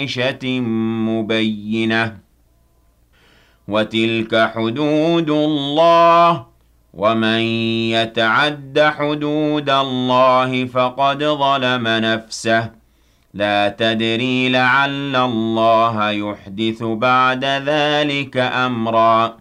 عيشة مبينة وتلك حدود الله ومن يتعد حدود الله فقد ظلم نفسه لا تدري لعل الله يحدث بعد ذلك أمرا